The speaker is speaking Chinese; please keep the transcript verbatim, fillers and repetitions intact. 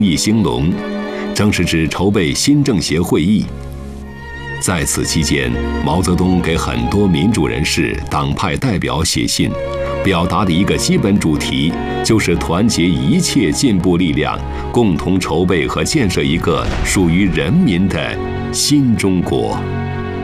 义兴隆，正是指筹备新政协会议。在此期间，毛泽东给很多民主人士、党派代表写信，表达的一个基本主题就是团结一切进步力量，共同筹备和建设一个属于人民的新中国。